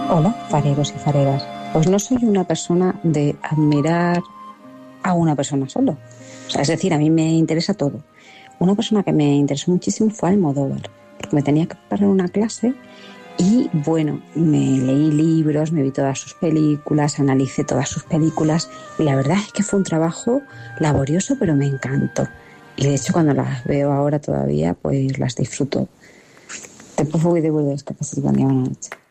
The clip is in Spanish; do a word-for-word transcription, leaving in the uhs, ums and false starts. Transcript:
Hola, fareros y fareras. Pues no soy una persona de admirar a una persona solo. O sea, es decir, a mí me interesa todo. Una persona que me interesó muchísimo fue Almodóvar, porque me tenía que preparar una clase y, bueno, me leí libros, me vi todas sus películas, analicé todas sus películas y la verdad es que fue un trabajo laborioso, pero me encantó. Y de hecho, cuando las veo ahora todavía, pues las disfruto. Te puedo de vuelta, que te sirva buena noche.